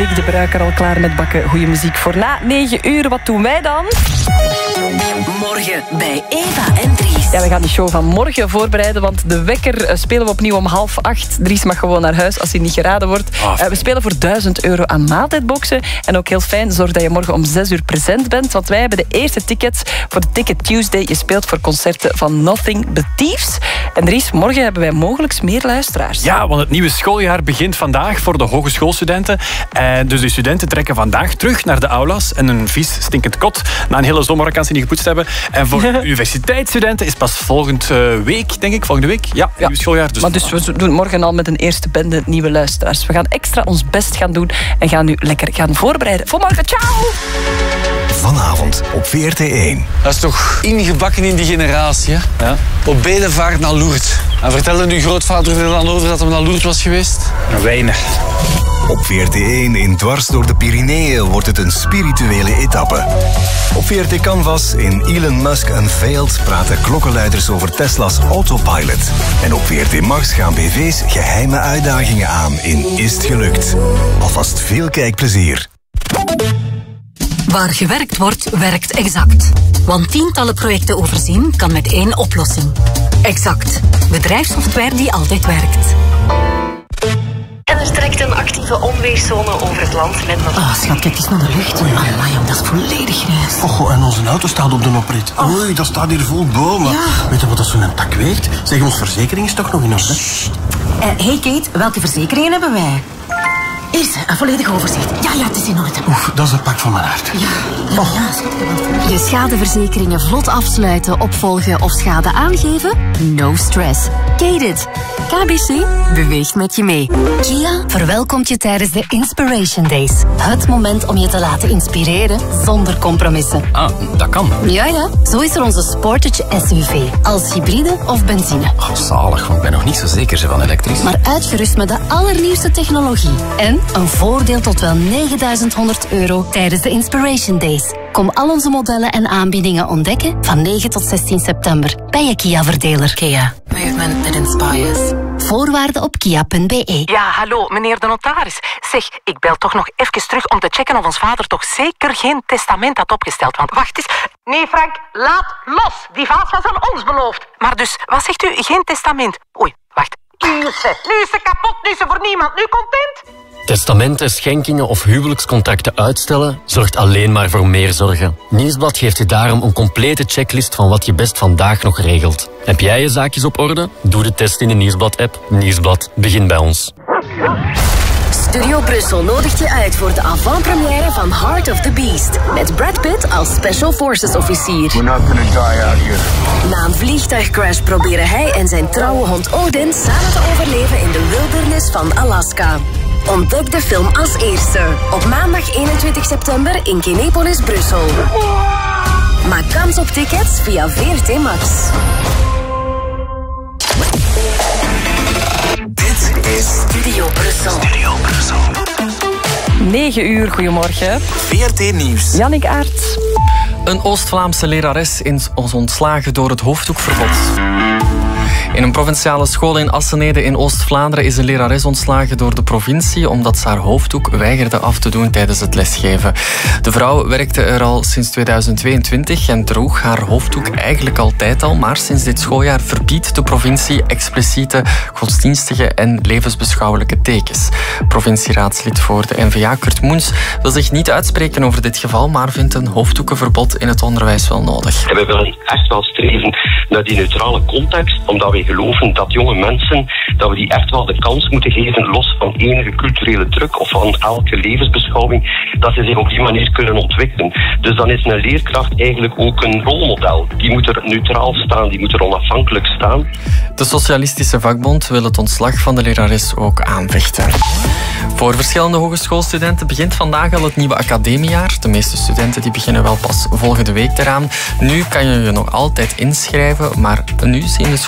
Erik de Bruiker al klaar met bakken goede muziek voor na 9 uur. Wat doen wij dan? Morgen bij Eva en Dries. Ja, we gaan de show van morgen voorbereiden, want de wekker spelen we opnieuw om 7:30. Dries mag gewoon naar huis als hij niet geraden wordt. We spelen voor €1000 aan maaltijdboxen. En ook heel fijn, zorg dat je morgen om 6 uur present bent, want wij hebben de eerste tickets voor de Ticket Tuesday. Je speelt voor concerten van Nothing But Thieves. En Dries, morgen hebben wij mogelijk meer luisteraars. Ja, want het nieuwe schooljaar begint vandaag voor de hogeschoolstudenten. Dus de studenten trekken vandaag terug naar de aulas en een vies, stinkend kot na een hele zomervakantie niet gepoetst hebben. En voor universiteitsstudenten is pas volgende week, denk ik. Volgende week, ja, nieuw schooljaar. Dus. Maar dus we doen morgen al met een eerste bende nieuwe luisteraars. We gaan extra ons best gaan doen en gaan nu lekker gaan voorbereiden. Voor morgen, ciao! Vanavond op VRT1. Dat is toch ingebakken in die generatie, hè? Ja. Op bedevaart naar Lourdes. En vertelde uw grootvader er dan over dat hij naar Lourdes was geweest? Weinig. Op VRT1 in Dwars door de Pyreneeën wordt het een spirituele etappe. Op VRT Canvas in Elon Musk Unveiled praten klokkenluiders over Tesla's Autopilot. En op VRT Max gaan BV's geheime uitdagingen aan in Is het gelukt? Alvast veel kijkplezier. Waar gewerkt wordt, werkt Exact. Want tientallen projecten overzien kan met één oplossing. Exact. Bedrijfssoftware die altijd werkt. En er trekt een actieve onweerszone over het land met nog... Schat, kijk eens naar de lucht. Amai, dat is volledig grijs. En onze auto staat op de oprit. Oei, dat staat hier vol bomen. Ja. Weet je wat dat zo'n tak weegt? Zeg, onze verzekering is toch nog in orde? Hey Kate, welke verzekeringen hebben wij? Eerst, een volledig overzicht. Ja, het is in orde. Oef, dat is een pak van mijn hart. Ja, schat. Je schadeverzekeringen vlot afsluiten, opvolgen of schade aangeven? No stress. Kate-it. KBC beweegt met je mee. Kia verwelkomt je tijdens de Inspiration Days. Het moment om je te laten inspireren zonder compromissen. Dat kan. Ja. Zo is er onze Sportage SUV. Als hybride of benzine. Zalig, want ik ben nog niet zo zeker van elektrisch. Maar uitgerust met de allernieuwste technologie. En een voordeel tot wel €9.100 tijdens de Inspiration Days. Kom al onze modellen en aanbiedingen ontdekken van 9 tot 16 september bij je Kia-verdeler. Kia. Movement that inspires. Voorwaarden op kia.be. Ja, hallo, meneer de notaris. Zeg, ik bel toch nog even terug om te checken of ons vader toch zeker geen testament had opgesteld. Want wacht eens. Nee, Frank, laat los. Die vaas was aan ons beloofd. Maar dus, wat zegt u? Geen testament? Oei, wacht. Nu is ze kapot, nu is ze voor niemand. Nu content? Testamenten, schenkingen of huwelijkscontracten uitstellen zorgt alleen maar voor meer zorgen. Nieuwsblad geeft je daarom een complete checklist van wat je best vandaag nog regelt. Heb jij je zaakjes op orde? Doe de test in de Nieuwsblad-app. Nieuwsblad, begin bij ons. Studio Brussel nodigt je uit voor de avant-première van Heart of the Beast. Met Brad Pitt als Special Forces officier. We're not gonna die out here. Na een vliegtuigcrash proberen hij en zijn trouwe hond Odin samen te overleven in de wildernis van Alaska. Ontdek de film als eerste. Op maandag 21 september in Kinepolis, Brussel. Maak kans op tickets via VRT Max. Dit is Studio Brussel. 9 uur, goedemorgen. VRT Nieuws. Jannik Aerts. Een Oost-Vlaamse lerares is ontslagen door het hoofddoekverbod. In een provinciale school in Assenede in Oost-Vlaanderen is een lerares ontslagen door de provincie omdat ze haar hoofddoek weigerde af te doen tijdens het lesgeven. De vrouw werkte er al sinds 2022 en droeg haar hoofddoek eigenlijk altijd al, maar sinds dit schooljaar verbiedt de provincie expliciete godsdienstige en levensbeschouwelijke tekens. Provincieraadslid voor de N-VA, Kurt Moens, wil zich niet uitspreken over dit geval, maar vindt een hoofddoekenverbod in het onderwijs wel nodig. We willen echt wel streven naar die neutrale context, omdat wij geloven dat jonge mensen, dat we die echt wel de kans moeten geven, los van enige culturele druk of van elke levensbeschouwing, dat ze zich op die manier kunnen ontwikkelen. Dus dan is een leerkracht eigenlijk ook een rolmodel. Die moet er neutraal staan, die moet er onafhankelijk staan. De Socialistische Vakbond wil het ontslag van de lerares ook aanvechten. Voor verschillende hogeschoolstudenten begint vandaag al het nieuwe academiejaar. De meeste studenten die beginnen wel pas volgende week eraan. Nu kan je je nog altijd inschrijven, maar nu zien de scholen toch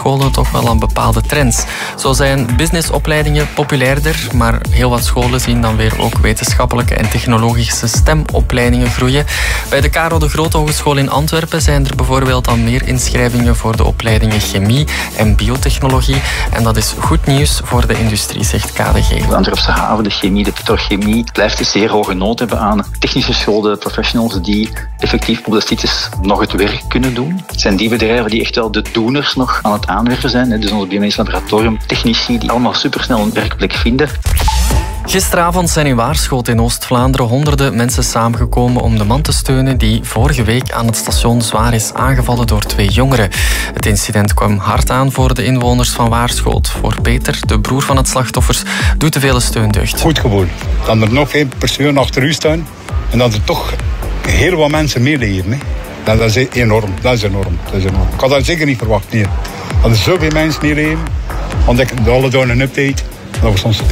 ook wel aan bepaalde trends. Zo zijn businessopleidingen populairder, maar heel wat scholen zien dan weer ook wetenschappelijke en technologische STEM-opleidingen groeien. Bij de Karel de Grote Hogeschool in Antwerpen zijn er bijvoorbeeld al meer inschrijvingen voor de opleidingen chemie en biotechnologie. En dat is goed nieuws voor de industrie, zegt KDG. De Antwerpse haven, de chemie, de petrochemie blijft een zeer hoge nood hebben aan technische geschoolde professionals die effectief op de sites nog het werk kunnen doen. Het zijn die bedrijven die echt wel de doeners nog aan het aanwerven zijn. Dus onze biomedisch laboratorium, technici die allemaal supersnel een werkplek vinden. Gisteravond zijn in Waarschoten in Oost-Vlaanderen honderden mensen samengekomen om de man te steunen die vorige week aan het station zwaar is aangevallen door 2 jongeren. Het incident kwam hard aan voor de inwoners van Waarschoten. Voor Peter, de broer van het slachtoffers, doet de vele steun deugd. Goed gevoel. Dat er nog 1 persoon achter u staan en dat er toch heel wat mensen meeleven. Hè. Dat is enorm. Dat is enorm. Ik had dat zeker niet verwacht. Nee. Dat er zoveel mensen meeleven. Want ik de alle dagen een update. Dat was soms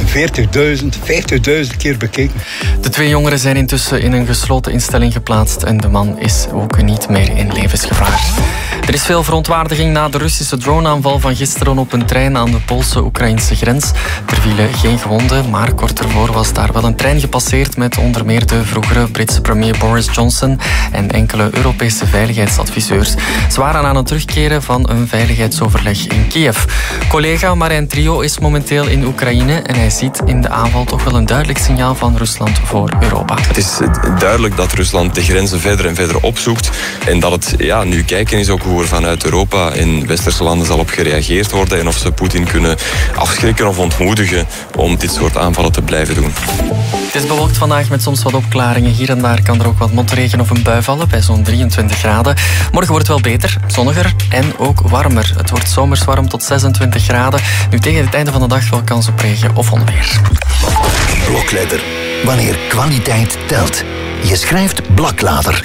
40.000 keer bekeken. De 2 jongeren zijn intussen in een gesloten instelling geplaatst en de man is ook niet meer in levensgevaar. Er is veel verontwaardiging na de Russische droneaanval van gisteren op een trein aan de Poolse-Oekraïnse grens. Er vielen geen gewonden, maar kort ervoor was daar wel een trein gepasseerd met onder meer de vroegere Britse premier Boris Johnson en enkele Europese veiligheidsadviseurs. Ze waren aan het terugkeren van een veiligheidsoverleg in Kiev. Collega Marijn Trio is momenteel in Oekraïne en hij ziet in de aanval toch wel een duidelijk signaal van Rusland voor Europa. Het is duidelijk dat Rusland de grenzen verder en verder opzoekt en dat het nu kijken is ook hoe er vanuit Europa en westerse landen zal op gereageerd worden en of ze Poetin kunnen afschrikken of ontmoedigen om dit soort aanvallen te blijven doen. Het is bewolkt vandaag met soms wat opklaringen. Hier en daar kan er ook wat motregen of een bui vallen bij zo'n 23 graden. Morgen wordt het wel beter, zonniger en ook warmer. Het wordt zomers warm tot 26 graden. Nu tegen het einde van de dag wel kans op regen of onweer. Blokletter. Wanneer kwaliteit telt. Je schrijft Blaklader.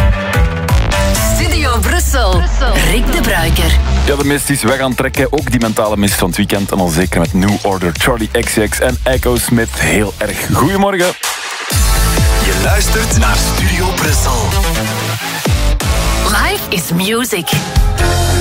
Studio Brussel. Rick de Bruiker. Ja, de mist is weg aan het trekken. Ook die mentale mist van het weekend. En dan zeker met New Order, Charlie XCX en Echo Smith. Heel erg goedemorgen. Je luistert naar Studio Brussel. Life is music.